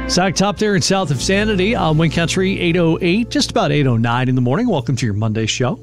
Zach Top there in south of Sanity on Wind Country 808, just about 809 in the morning. Welcome to your Monday show.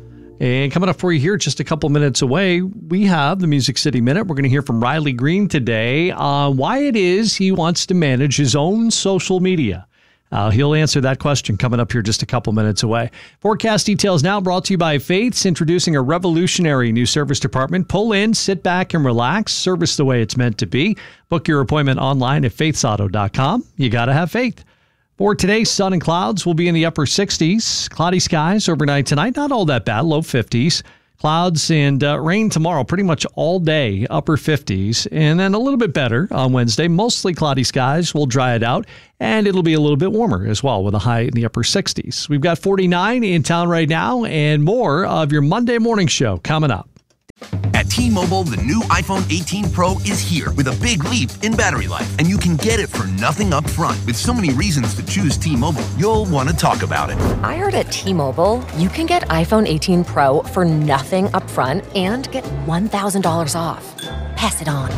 And coming up for you here, just a couple minutes away, we have the Music City Minute. We're going to hear from Riley Green today on why it is he wants to manage his own social media. He'll answer that question coming up here just a couple minutes away. Forecast details now brought to you by Faith's, introducing a revolutionary new service department. Pull in, sit back, and relax. Service the way it's meant to be. Book your appointment online at faithsauto.com. You got to have faith. For today, sun and clouds will be in the upper 60s. Cloudy skies overnight tonight, not all that bad, low 50s. Clouds and rain tomorrow, pretty much all day, upper 50s. And then a little bit better on Wednesday. Mostly cloudy skies. We'll dry it out. And it'll be a little bit warmer as well with a high in the upper 60s. We've got 49 in town right now and more of your Monday morning show coming up. At T-Mobile, the new iPhone 18 Pro is here with a big leap in battery life. And you can get it for nothing up front. With so many reasons to choose T-Mobile, you'll want to talk about it. I heard at T-Mobile, you can get iPhone 18 Pro for nothing up front and get $1,000 off. Pass it on.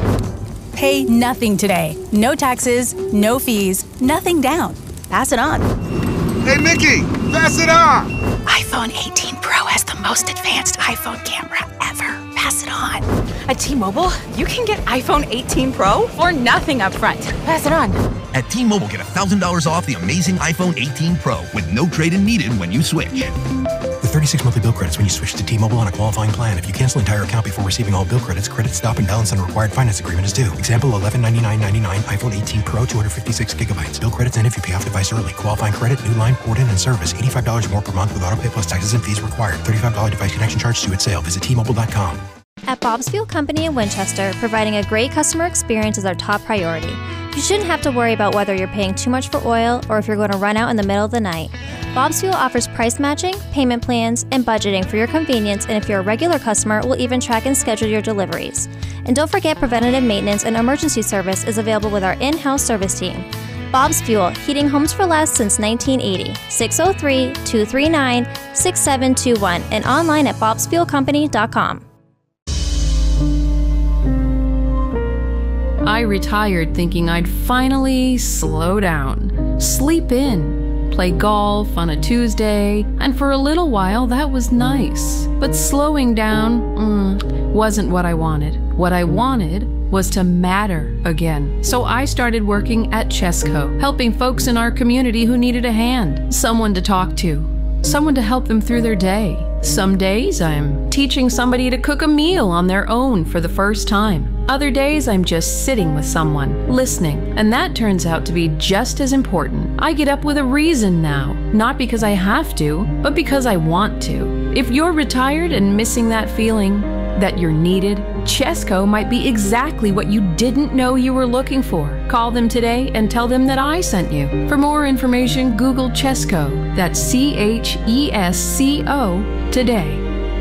Pay nothing today. No taxes, no fees, nothing down. Pass it on. Hey, Mickey, pass it on. iPhone 18 Pro has the most advanced iPhone camera ever. Pass it on. At T-Mobile, you can get iPhone 18 Pro for nothing up front. Pass it on. At T-Mobile, get $1,000 off the amazing iPhone 18 Pro with no trade-in needed when you switch. With 36 monthly bill credits when you switch to T-Mobile on a qualifying plan. If you cancel an entire account before receiving all bill credits, credit stop and balance on a required finance agreement is due. Example, $1199.99 iPhone 18 Pro, 256 gigabytes. Bill credits end if you pay off device early. Qualifying credit, new line, port in, and service. $85 more per month with auto pay plus taxes and fees required. $35 device connection charge due at sale. Visit T-Mobile.com. At Bob's Fuel Company in Winchester, providing a great customer experience is our top priority. You shouldn't have to worry about whether you're paying too much for oil or if you're going to run out in the middle of the night. Bob's Fuel offers price matching, payment plans, and budgeting for your convenience, and if you're a regular customer, we'll even track and schedule your deliveries. And don't forget, preventative maintenance and emergency service is available with our in-house service team. Bob's Fuel, heating homes for less since 1980. 603-239-6721 and online at bobsfuelcompany.com. I retired thinking I'd finally slow down, sleep in, play golf on a Tuesday, and for a little while that was nice. But slowing down wasn't what I wanted. What I wanted was to matter again. So I started working at Chesco, helping folks in our community who needed a hand, someone to talk to, someone to help them through their day. Some days I'm teaching somebody to cook a meal on their own for the first time. Other days I'm just sitting with someone, listening, and that turns out to be just as important. I get up with a reason now, not because I have to, but because I want to. If you're retired and missing that feeling that you're needed, Chesco might be exactly what you didn't know you were looking for. Call them today and tell them that I sent you. For more information, Google Chesco. That's CHESCO today.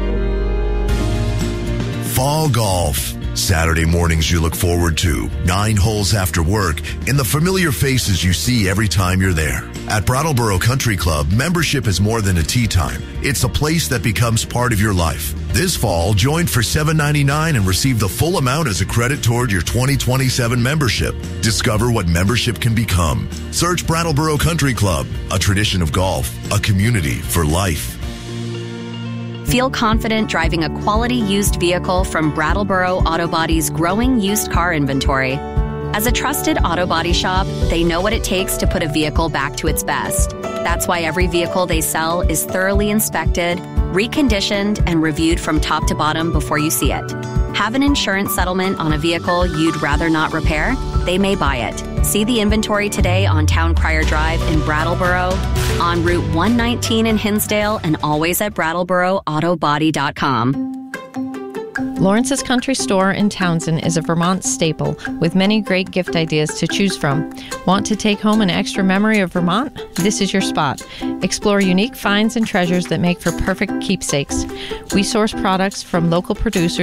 Fall golf. Saturday mornings you look forward to. 9 holes after work and the familiar faces you see every time you're there. At Brattleboro Country Club, membership is more than a tee time. It's a place that becomes part of your life. This fall, join for $7.99 and receive the full amount as a credit toward your 2027 membership. Discover what membership can become. Search Brattleboro Country Club, a tradition of golf, a community for life. Feel confident driving a quality used vehicle from Brattleboro Auto Body's growing used car inventory. As a trusted auto body shop, they know what it takes to put a vehicle back to its best. That's why every vehicle they sell is thoroughly inspected, reconditioned, and reviewed from top to bottom before you see it. Have an insurance settlement on a vehicle you'd rather not repair? They may buy it. See the inventory today on Town Crier Drive in Brattleboro, on Route 119 in Hinsdale, and always at BrattleboroAutoBody.com. Lawrence's Country Store in Townsend is a Vermont staple with many great gift ideas to choose from. Want to take home an extra memory of Vermont? This is your spot. Explore unique finds and treasures that make for perfect keepsakes. We source products from local producers